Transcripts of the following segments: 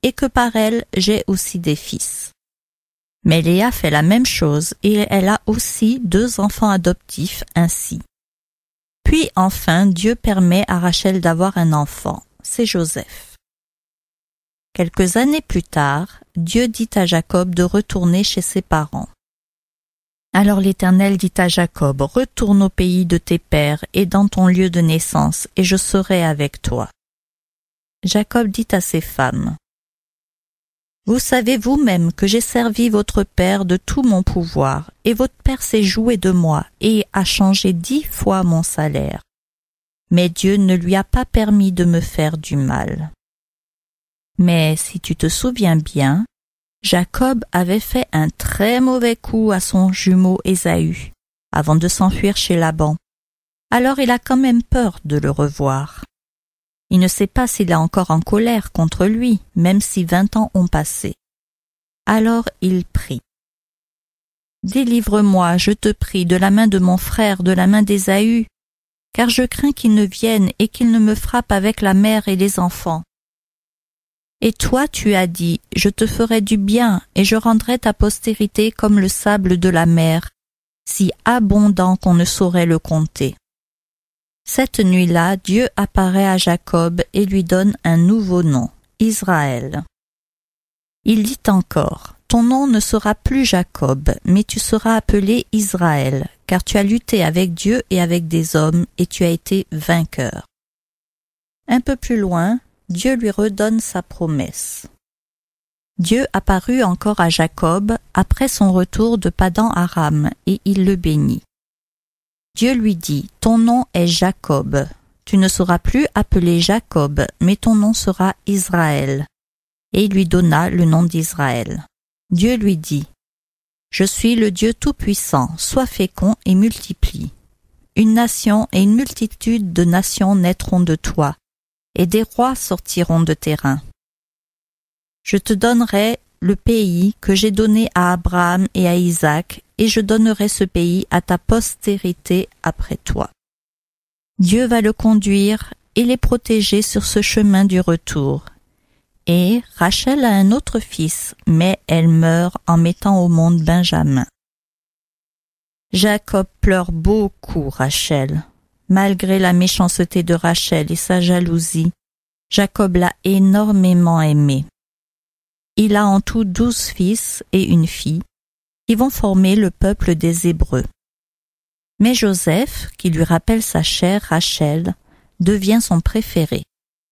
et que par elle j'ai aussi des fils. Mais Léa fait la même chose et elle a aussi 2 enfants adoptifs ainsi. Puis enfin Dieu permet à Rachel d'avoir un enfant, c'est Joseph. Quelques années plus tard, Dieu dit à Jacob de retourner chez ses parents. Alors l'Éternel dit à Jacob, retourne au pays de tes pères et dans ton lieu de naissance, et je serai avec toi. Jacob dit à ses femmes, vous savez vous-même que j'ai servi votre père de tout mon pouvoir, et votre père s'est joué de moi et a changé 10 fois mon salaire. Mais Dieu ne lui a pas permis de me faire du mal. Mais si tu te souviens bien, Jacob avait fait un très mauvais coup à son jumeau Ésaü, avant de s'enfuir chez Laban. Alors il a quand même peur de le revoir. Il ne sait pas s'il est encore en colère contre lui, même si 20 ans ont passé. Alors il prie. Délivre-moi, je te prie, de la main de mon frère, de la main d'Ésaü, car je crains qu'il ne vienne et qu'il ne me frappe avec la mère et les enfants. Et toi tu as dit, je te ferai du bien et je rendrai ta postérité comme le sable de la mer, si abondant qu'on ne saurait le compter. Cette nuit-là, Dieu apparaît à Jacob et lui donne un nouveau nom, Israël. Il dit encore, ton nom ne sera plus Jacob, mais tu seras appelé Israël, car tu as lutté avec Dieu et avec des hommes et tu as été vainqueur. Un peu plus loin, Dieu lui redonne sa promesse. Dieu apparut encore à Jacob après son retour de Padan-Aram et il le bénit. Dieu lui dit, ton nom est Jacob, tu ne seras plus appelé Jacob, mais ton nom sera Israël. Et il lui donna le nom d'Israël. Dieu lui dit, je suis le Dieu Tout-Puissant, sois fécond et multiplie. Une nation et une multitude de nations naîtront de toi, et des rois sortiront de tes reins. Je te donnerai le pays que j'ai donné à Abraham et à Isaac, et je donnerai ce pays à ta postérité après toi. Dieu va le conduire et les protéger sur ce chemin du retour. Et Rachel a un autre fils, mais elle meurt en mettant au monde Benjamin. Jacob pleure beaucoup Rachel. Malgré la méchanceté de Rachel et sa jalousie, Jacob l'a énormément aimée. Il a en tout 12 fils et une fille, qui vont former le peuple des Hébreux. Mais Joseph, qui lui rappelle sa chère Rachel, devient son préféré.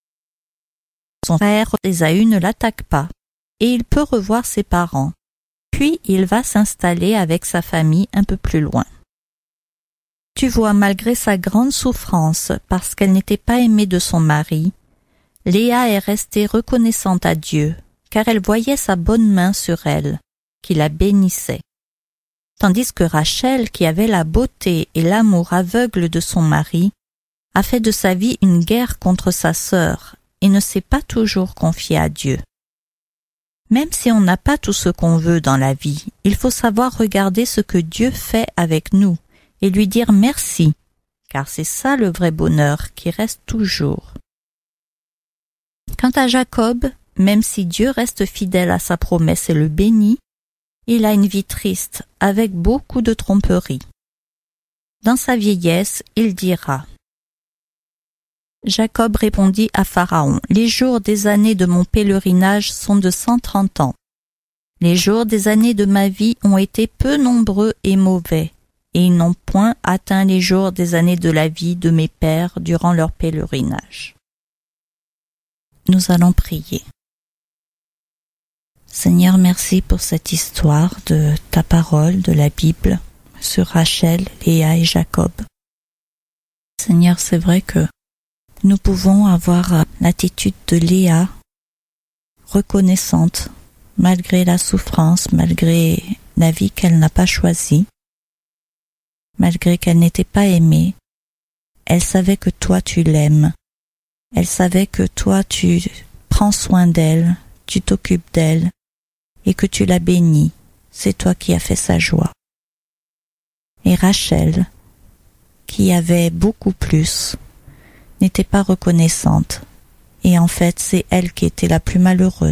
Son frère Ésaü ne l'attaque pas, et il peut revoir ses parents. Puis il va s'installer avec sa famille un peu plus loin. Tu vois, malgré sa grande souffrance, parce qu'elle n'était pas aimée de son mari, Léa est restée reconnaissante à Dieu, car elle voyait sa bonne main sur elle, qui la bénissait. Tandis que Rachel, qui avait la beauté et l'amour aveugle de son mari, a fait de sa vie une guerre contre sa sœur et ne s'est pas toujours confiée à Dieu. Même si on n'a pas tout ce qu'on veut dans la vie, il faut savoir regarder ce que Dieu fait avec nous et lui dire merci, car c'est ça le vrai bonheur qui reste toujours. Quant à Jacob, même si Dieu reste fidèle à sa promesse et le bénit, il a une vie triste, avec beaucoup de tromperies. Dans sa vieillesse, il dira « Jacob répondit à Pharaon, « Les jours des années de mon pèlerinage sont de 130 ans. Les jours des années de ma vie ont été peu nombreux et mauvais, et ils n'ont point atteint les jours des années de la vie de mes pères durant leur pèlerinage. » Nous allons prier. Seigneur, merci pour cette histoire de ta parole, de la Bible, sur Rachel, Léa et Jacob. Seigneur, c'est vrai que nous pouvons avoir l'attitude de Léa, reconnaissante, malgré la souffrance, malgré la vie qu'elle n'a pas choisie, malgré qu'elle n'était pas aimée. Elle savait que toi tu l'aimes. Elle savait que toi tu prends soin d'elle, tu t'occupes d'elle et que tu la bénis. C'est toi qui as fait sa joie. Et Rachel, qui avait beaucoup plus, n'était pas reconnaissante. Et en fait, c'est elle qui était la plus malheureuse.